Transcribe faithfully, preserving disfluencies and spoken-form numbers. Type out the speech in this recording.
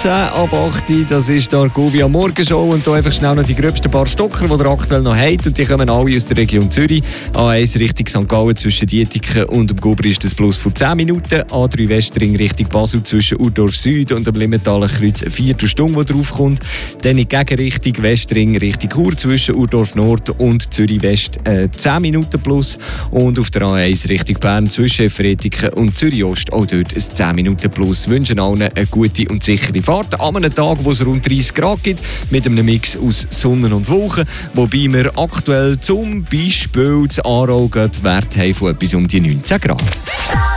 zehn ab acht. Das ist die Argovia Morgenshow. Und hier einfach schnell noch die gröbsten paar Stocker, die ihr aktuell noch habt. Und die kommen alle aus der Region Zürich. A eins Richtung Sankt Gallen zwischen Dietiken und dem Gobri ist das Plus von zehn Minuten. A drei Westring Richtung Basel zwischen Urdorf Süd und dem Limentaler Kreuz eine Viertelstunde, die draufkommt. Dann in Gegenrichtung Westring Richtung Chur zwischen Urdorf Nord und Zürich West äh, zehn Minuten plus. Und auf der A eins Richtung Bern zwischen Fretiken und Zürich Ost auch dort ein zehn Minuten plus. Wir wünschen allen eine gute und sichere Fahrt an einem Tag, wo es rund dreißig Grad gibt, mit einem Mix aus Sonne und Wolken, wobei wir aktuell zum Beispiel zu Aarau Wert haben von etwas um die neunzehn Grad.